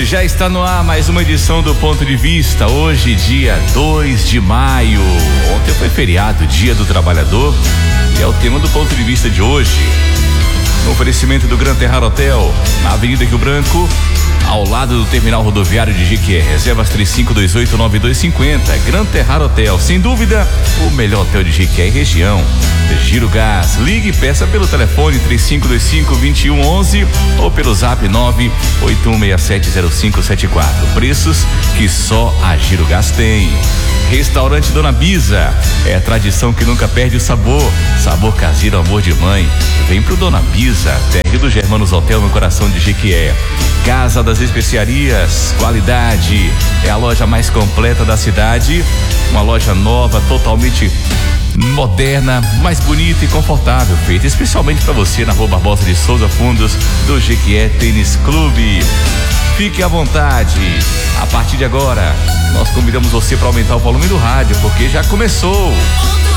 Já está no ar mais uma edição do Ponto de Vista, hoje dia 2 de maio. Ontem foi feriado, Dia do Trabalhador, e é o tema do Ponto de Vista de hoje. No oferecimento do Gran Terrar Hotel, na Avenida Rio Branco, ao lado do terminal rodoviário de Jequié. Reservas 3528-9250. Gran Terrar Hotel, sem dúvida, o melhor hotel de Jequié e região. Giro Gás, ligue e peça pelo telefone 3525-2111 ou pelo zap 981670574. Preços que só a Giro Gás tem. Restaurante Dona Bisa, é tradição que nunca perde o sabor. Sabor caseiro, amor de mãe. Vem pro Dona Bisa, térreo do Germanos Hotel, no coração de Jequié. Casa das Especiarias, qualidade, é a loja mais completa da cidade. Uma loja nova, totalmente moderna, mais bonita e confortável, feita especialmente para você na Rua Barbosa de Souza, fundos do Jequié Tênis Clube. Fique à vontade. A partir de agora, nós convidamos você para aumentar o volume do rádio, porque já começou